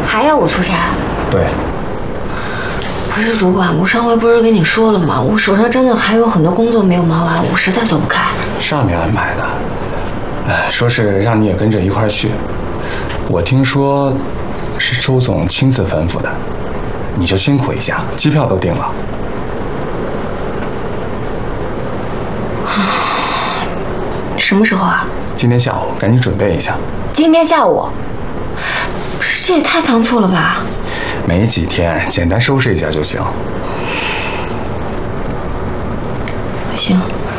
还要我出差？ 对。 不是主管，我上回不是跟你说了吗？我手上真的还有很多工作没有忙完，我实在走不开。 上面安排的，说是让你也跟着一块儿去。我听说是周总亲自吩咐的，你就辛苦一下，机票都订了。 什么时候啊？ 今天下午，赶紧准备一下。 今天下午？不是，这也太仓促了吧？ 没几天，简单收拾一下就行。 行，